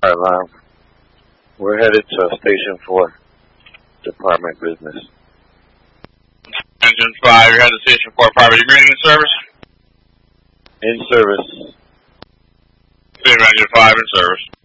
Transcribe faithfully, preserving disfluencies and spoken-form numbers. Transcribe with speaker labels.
Speaker 1: fire alarm. We're headed to Station four, Department Business.
Speaker 2: Engine five, you're headed to Station four, Property Green in service?
Speaker 1: In service.
Speaker 2: State Engine five in service.